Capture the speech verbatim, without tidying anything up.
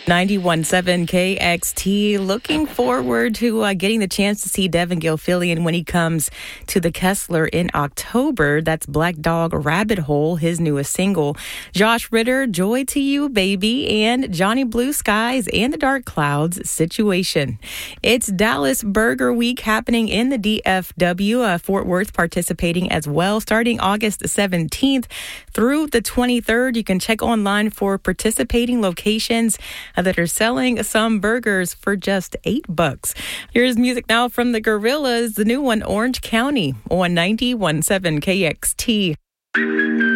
ninety-one point seven K X T. Looking forward to uh, getting the chance to see Devin Gilfillian when he comes to the Kessler in October. That's Black Dog Rabbit Hole, his newest single. Josh Ritter, Joy to You, Baby, and Johnny Blue Skies and the Dark Clouds, Situation. It's Dallas Burger Week happening in the D F W. Uh, Fort Worth participating as well, starting August seventeenth through the twenty-third. You can check online for participating locations that are selling some burgers for just eight bucks. Here's music now from the Gorillas, the new one, Orange County, on ninety-one point seven K X T.